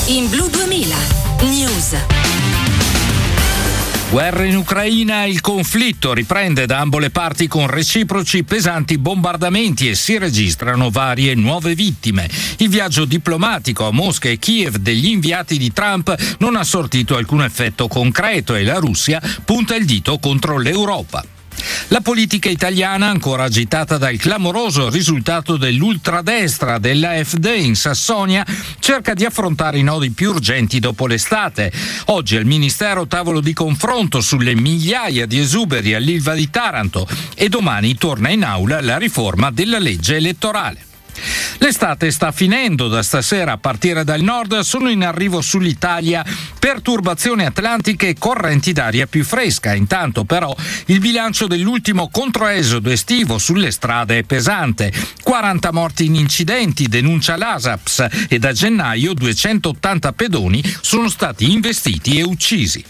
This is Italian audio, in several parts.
In Blu 2000 News. Guerra in Ucraina, il conflitto riprende da ambo le parti con reciproci pesanti bombardamenti e si registrano varie nuove vittime. Il viaggio diplomatico a Mosca e Kiev degli inviati di Trump non ha sortito alcun effetto concreto e la Russia punta il dito contro l'Europa. La politica italiana, ancora agitata dal clamoroso risultato dell'ultradestra dell'AfD in Sassonia, cerca di affrontare i nodi più urgenti dopo l'estate. Oggi al Ministero tavolo di confronto sulle migliaia di esuberi all'Ilva di Taranto e domani torna in aula la riforma della legge elettorale. L'estate sta finendo, da stasera a partire dal nord sono in arrivo sull'Italia perturbazioni atlantiche e correnti d'aria più fresca. Intanto però il bilancio dell'ultimo controesodo estivo sulle strade è pesante. 40 morti in incidenti, denuncia l'ASAPS, e da gennaio 280 pedoni sono stati investiti e uccisi.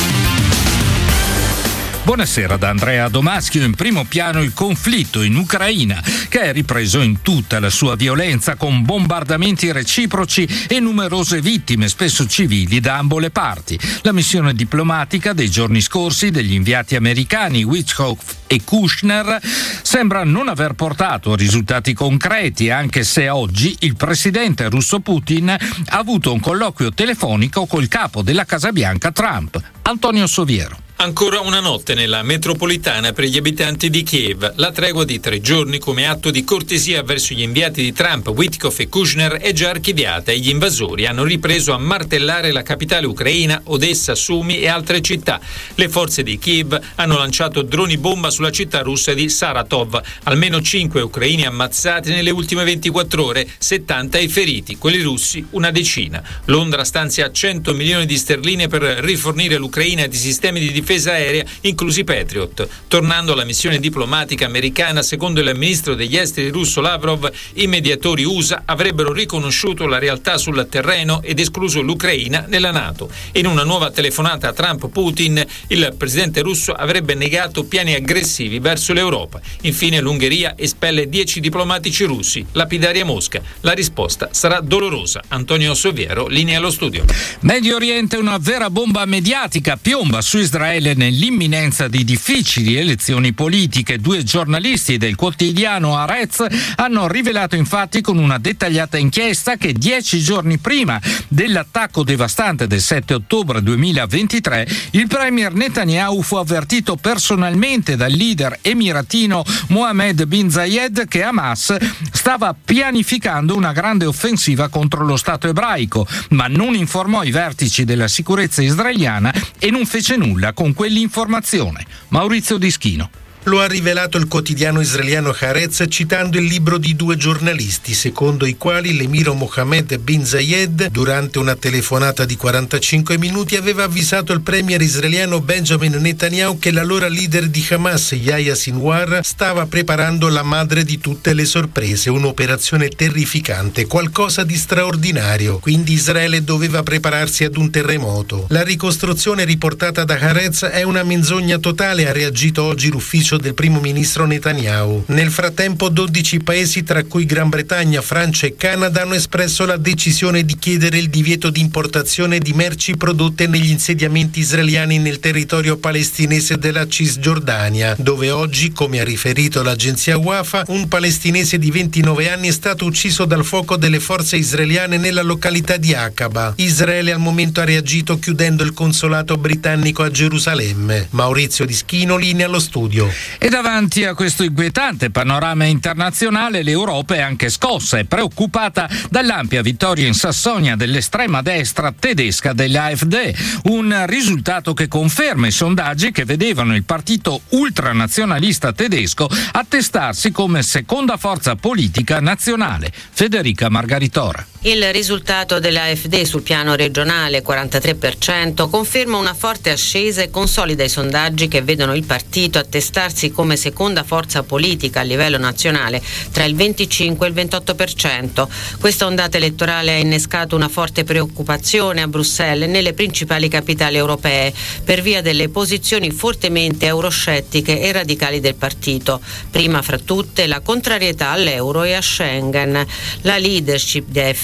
Buonasera da Andrea Domaschio. In primo piano il conflitto in Ucraina, che è ripreso in tutta la sua violenza con bombardamenti reciproci e numerose vittime, spesso civili, da ambo le parti. La missione diplomatica dei giorni scorsi degli inviati americani Witkoff e Kushner sembra non aver portato risultati concreti, anche se oggi il presidente russo Putin ha avuto un colloquio telefonico col capo della Casa Bianca Trump, Antonio Soviero. Ancora una notte nella metropolitana per gli abitanti di Kiev. La tregua di 3 giorni come atto di cortesia verso gli inviati di Trump, Witkoff e Kushner, è già archiviata e gli invasori hanno ripreso a martellare la capitale ucraina, Odessa, Sumi e altre città. Le forze di Kiev hanno lanciato droni bomba sulla città russa di Saratov. Almeno 5 ucraini ammazzati nelle ultime 24 ore, 70 i feriti, quelli russi una decina. Londra stanzia 100 milioni di sterline per rifornire l'Ucraina di sistemi di difesa aerea, inclusi Patriot. Tornando alla missione diplomatica americana, secondo il ministro degli esteri russo Lavrov, i mediatori USA avrebbero riconosciuto la realtà sul terreno ed escluso l'Ucraina nella NATO. In una nuova telefonata a Trump-Putin, il presidente russo avrebbe negato piani aggressivi verso l'Europa. Infine l'Ungheria espelle 10 diplomatici russi, lapidari a Mosca. La risposta sarà dolorosa. Antonio Soviero, linea allo studio. Medio Oriente, una vera bomba mediatica piomba su Israele nell'imminenza di difficili elezioni politiche. 2 giornalisti del quotidiano Haaretz hanno rivelato infatti con una dettagliata inchiesta che 10 giorni prima dell'attacco devastante del 7 ottobre 2023 il premier Netanyahu fu avvertito personalmente dal leader emiratino Mohammed bin Zayed che Hamas stava pianificando una grande offensiva contro lo Stato ebraico, ma non informò i vertici della sicurezza israeliana e non fece nulla con quell'informazione. Maurizio Dischino. Lo ha rivelato il quotidiano israeliano Haaretz citando il libro di 2 giornalisti, secondo i quali l'emiro Mohammed bin Zayed, durante una telefonata di 45 minuti, aveva avvisato il premier israeliano Benjamin Netanyahu che l'allora leader di Hamas, Yahya Sinwar, stava preparando la madre di tutte le sorprese, un'operazione terrificante, qualcosa di straordinario. Quindi Israele doveva prepararsi ad un terremoto. La ricostruzione riportata da Haaretz è una menzogna totale, ha reagito oggi l'ufficio del primo ministro Netanyahu. Nel frattempo 12 paesi, tra cui Gran Bretagna, Francia e Canada, hanno espresso la decisione di chiedere il divieto di importazione di merci prodotte negli insediamenti israeliani nel territorio palestinese della Cisgiordania, dove oggi, come ha riferito l'agenzia Wafa, un palestinese di 29 anni è stato ucciso dal fuoco delle forze israeliane nella località di Aqaba. Israele al momento ha reagito chiudendo il consolato britannico a Gerusalemme. Maurizio Dischino, linea allo studio. E davanti a questo inquietante panorama internazionale l'Europa è anche scossa e preoccupata dall'ampia vittoria in Sassonia dell'estrema destra tedesca dell'AfD, un risultato che conferma i sondaggi che vedevano il partito ultranazionalista tedesco attestarsi come seconda forza politica nazionale. Federica Margaritora. Il risultato dell'AfD sul piano regionale, 43%, conferma una forte ascesa e consolida i sondaggi che vedono il partito attestarsi come seconda forza politica a livello nazionale tra il 25 e il 28%. Questa ondata elettorale ha innescato una forte preoccupazione a Bruxelles e nelle principali capitali europee per via delle posizioni fortemente euroscettiche e radicali del partito. Prima fra tutte la contrarietà all'euro e a Schengen. La leadership di AfD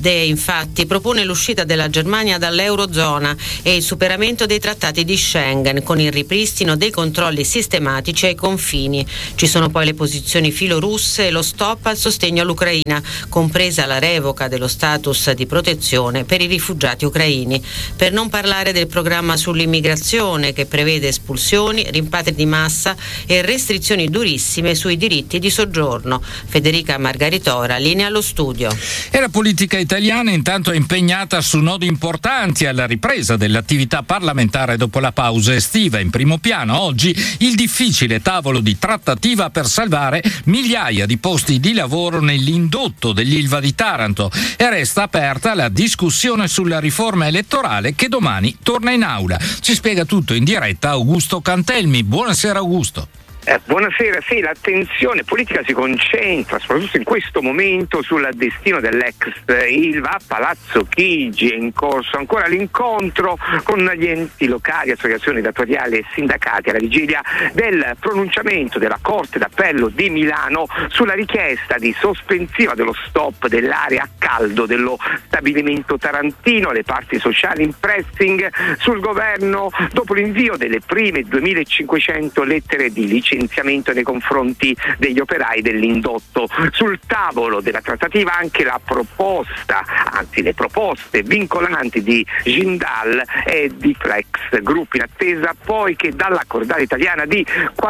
AfD infatti propone l'uscita della Germania dall'Eurozona e il superamento dei trattati di Schengen con il ripristino dei controlli sistematici ai confini. Ci sono poi le posizioni filorusse e lo stop al sostegno all'Ucraina, compresa la revoca dello status di protezione per i rifugiati ucraini. Per non parlare del programma sull'immigrazione che prevede espulsioni, rimpatri di massa e restrizioni durissime sui diritti di soggiorno. Federica Margaritora, linea allo studio. E la politica italiana intanto è impegnata su nodi importanti alla ripresa dell'attività parlamentare dopo la pausa estiva. In primo piano oggi il difficile tavolo di trattativa per salvare migliaia di posti di lavoro nell'indotto dell'Ilva di Taranto e resta aperta la discussione sulla riforma elettorale che domani torna in aula. Ci spiega tutto in diretta Augusto Cantelmi. Buonasera Augusto. Buonasera, sì, l'attenzione politica si concentra soprattutto in questo momento sul destino dell'ex Ilva a Palazzo Chigi. È in corso ancora l'incontro con gli enti locali, associazioni datoriali e sindacati alla vigilia del pronunciamento della Corte d'Appello di Milano sulla richiesta di sospensiva dello stop dell'area a caldo dello stabilimento tarantino. Le parti sociali in pressing sul governo dopo l'invio delle prime 2500 lettere di licenziamento nei confronti degli operai dell'indotto. Sul tavolo della trattativa anche la proposta, anzi le proposte vincolanti di Jindal e di Flex Group, in attesa poi che dalla cordata italiana di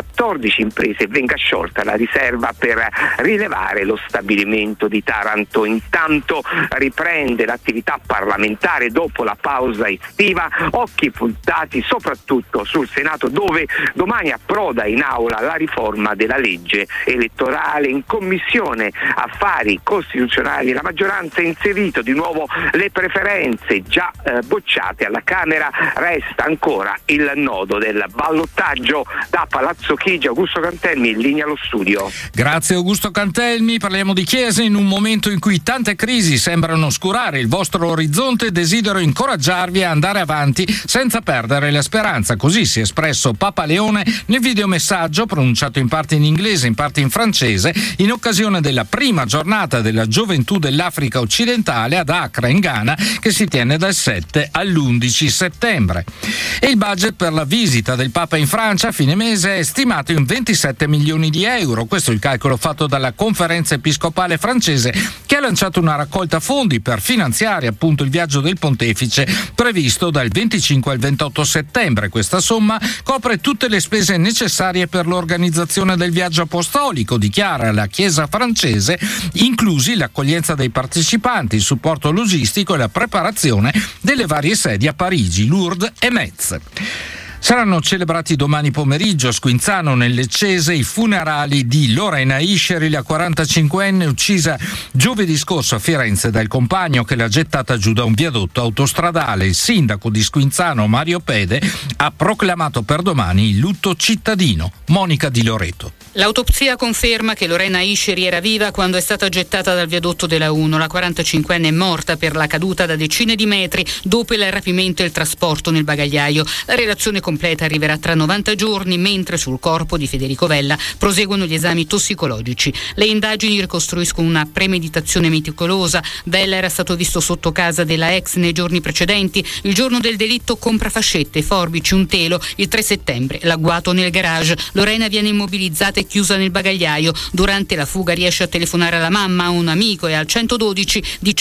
14 imprese venga sciolta la riserva per rilevare lo stabilimento di Taranto. Intanto riprende l'attività parlamentare dopo la pausa estiva, occhi puntati soprattutto sul Senato, dove domani approda in aula la riforma della legge elettorale. In Commissione Affari Costituzionali la maggioranza ha inserito di nuovo le preferenze già bocciate alla Camera. Resta ancora il nodo del ballottaggio da Palazzo Chigi. Augusto Cantelmi, in linea allo studio. Grazie Augusto Cantelmi. Parliamo di Chiesa in un momento in cui tante crisi sembrano oscurare il vostro orizzonte. Desidero incoraggiarvi a andare avanti senza perdere la speranza. Così si è espresso Papa Leone nel videomessaggio pronunciato in parte in inglese, in parte in francese, in occasione della prima giornata della gioventù dell'Africa occidentale ad Accra, in Ghana, che si tiene dal 7 all'11 settembre. E il budget per la visita del Papa in Francia a fine mese è stimato in 27 milioni di euro. Questo è il calcolo fatto dalla Conferenza Episcopale francese, che ha lanciato una raccolta fondi per finanziare appunto il viaggio del Pontefice previsto dal 25 al 28 settembre. Questa somma copre tutte le spese necessarie per l'organizzazione del viaggio apostolico, dichiara la Chiesa francese, inclusi l'accoglienza dei partecipanti, il supporto logistico e la preparazione delle varie sedi a Parigi, Lourdes e Metz. Saranno celebrati domani pomeriggio a Squinzano, nel Leccese, i funerali di Lorena Isceri, la 45enne uccisa giovedì scorso a Firenze dal compagno che l'ha gettata giù da un viadotto autostradale. Il sindaco di Squinzano, Mario Pede, ha proclamato per domani il lutto cittadino. Monica Di Loreto. L'autopsia conferma che Lorena Isceri era viva quando è stata gettata dal viadotto della 1. La 45enne è morta per la caduta da decine di metri dopo il rapimento e il trasporto nel bagagliaio. La relazione completa arriverà tra 90 giorni, mentre sul corpo di Federico Vella proseguono gli esami tossicologici. Le indagini ricostruiscono una premeditazione meticolosa. Vella era stato visto sotto casa della ex nei giorni precedenti. Il giorno del delitto compra fascette, forbici, un telo. Il 3 settembre l'agguato nel garage. Lorena viene immobilizzata e chiusa nel bagagliaio. Durante la fuga riesce a telefonare alla mamma, a un amico e al 112.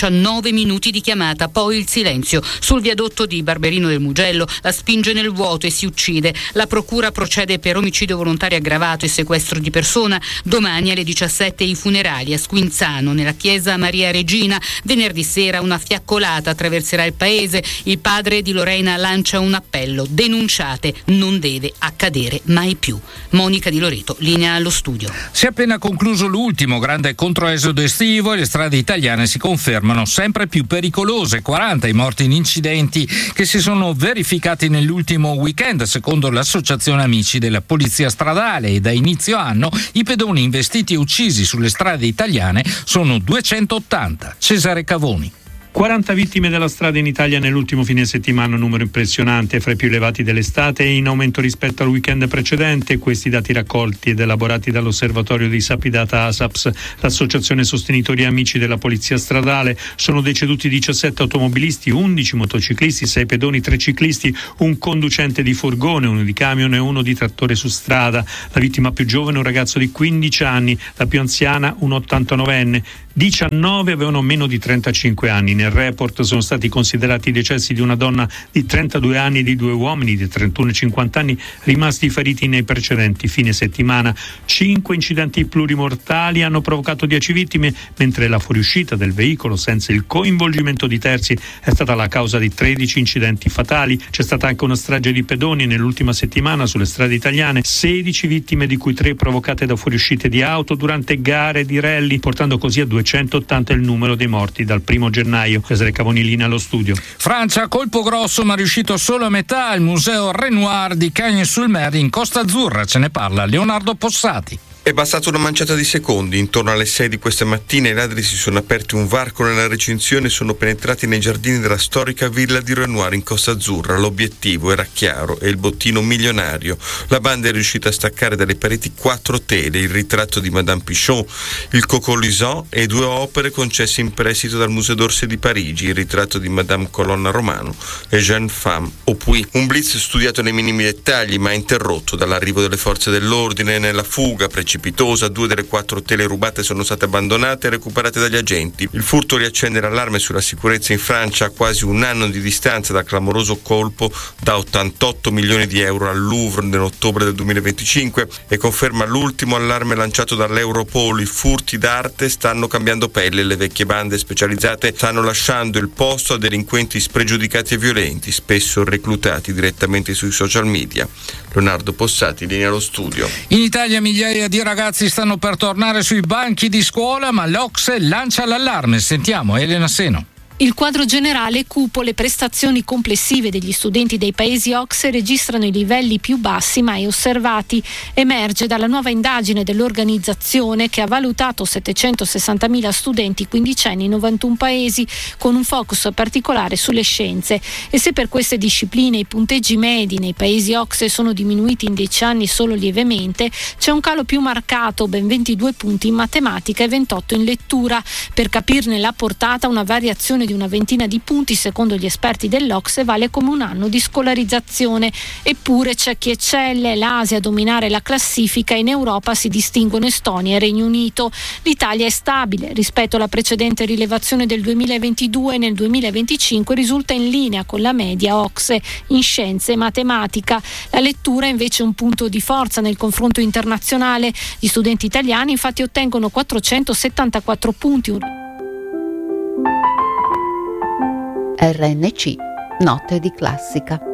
19 minuti di chiamata, poi il silenzio. Sul viadotto di Barberino del Mugello la spinge nel vuoto e si uccide. La procura procede per omicidio volontario aggravato e sequestro di persona. Domani alle 17 i funerali a Squinzano, nella chiesa Maria Regina. Venerdì sera una fiaccolata attraverserà il paese. Il padre di Lorena lancia un appello: denunciate, non deve accadere mai più. Monica Di Loreto, linea allo studio. Si è appena concluso l'ultimo grande controesodo estivo e le strade italiane si confermano sempre più pericolose. 40 i morti in incidenti che si sono verificati nell'ultimo weekend, secondo l'associazione Amici della Polizia Stradale, e da inizio anno i pedoni investiti e uccisi sulle strade italiane sono 280. Cesare Cavoni. 40 vittime della strada in Italia nell'ultimo fine settimana, un numero impressionante, fra i più elevati dell'estate e in aumento rispetto al weekend precedente. Questi dati raccolti ed elaborati dall'osservatorio di Sapidata ASAPS, l'associazione sostenitori amici della polizia stradale. Sono deceduti 17 automobilisti, 11 motociclisti, 6 pedoni, 3 ciclisti, un conducente di furgone, uno di camion e uno di trattore su strada. La vittima più giovane, un ragazzo di 15 anni, la più anziana un 89enne. 19 avevano meno di 35 anni. Nel report sono stati considerati i decessi di una donna di 32 anni e di 2 uomini di 31 e 50 anni rimasti feriti nei precedenti fine settimana. 5 incidenti plurimortali hanno provocato 10 vittime, mentre la fuoriuscita del veicolo senza il coinvolgimento di terzi è stata la causa di 13 incidenti fatali. C'è stata anche una strage di pedoni nell'ultima settimana sulle strade italiane, 16 vittime di cui 3 provocate da fuoriuscite di auto durante gare di rally, portando così a 280 il numero dei morti dal 1 gennaio. Cesare Cavonilini allo studio. Francia, colpo grosso ma riuscito solo a metà, il museo Renoir di Cagnes-sur-Mer in Costa Azzurra. Ce ne parla Leonardo Possati. È bastata una manciata di secondi. Intorno alle 6 di questa mattina i ladri si sono aperti un varco nella recinzione e sono penetrati nei giardini della storica villa di Renoir in Costa Azzurra. L'obiettivo era chiaro, è il bottino milionario. La banda è riuscita a staccare dalle pareti 4 tele, il ritratto di Madame Pichon, il Coco-Lison e 2 opere concesse in prestito dal Museo d'Orsay di Parigi, il ritratto di Madame Colonna Romano e Jeune Femme au Puy. Un blitz studiato nei minimi dettagli ma interrotto dall'arrivo delle forze dell'ordine. Nella fuga precipitosa, 2 delle 4 tele rubate sono state abbandonate e recuperate dagli agenti. Il furto riaccende l'allarme sulla sicurezza in Francia a quasi un anno di distanza dal clamoroso colpo da 88 milioni di euro al Louvre nell'ottobre del 2025 e conferma l'ultimo allarme lanciato dall'Europol. I furti d'arte stanno cambiando pelle, le vecchie bande specializzate stanno lasciando il posto a delinquenti spregiudicati e violenti, spesso reclutati direttamente sui social media. Leonardo Possati, linea allo studio. In Italia migliaia di ragazzi stanno per tornare sui banchi di scuola, ma l'OCSE lancia l'allarme. Sentiamo Elena Seno. Il quadro generale è cupo, le prestazioni complessive degli studenti dei paesi OCSE registrano i livelli più bassi mai osservati. Emerge dalla nuova indagine dell'organizzazione che ha valutato 760.000 studenti quindicenni in 91 paesi, con un focus particolare sulle scienze. E se per queste discipline i punteggi medi nei paesi OCSE sono diminuiti in 10 anni solo lievemente, c'è un calo più marcato, ben 22 punti in matematica e 28 in lettura. Per capirne la portata, una variazione di una ventina di punti, secondo gli esperti dell'OCSE, vale come un anno di scolarizzazione. Eppure c'è chi eccelle, l'Asia a dominare la classifica, in Europa si distinguono Estonia e Regno Unito. L'Italia è stabile rispetto alla precedente rilevazione del 2022 e nel 2025 risulta in linea con la media OCSE in scienze e matematica. La lettura è invece un punto di forza nel confronto internazionale. Gli studenti italiani infatti ottengono 474 punti. RNC, note di classica.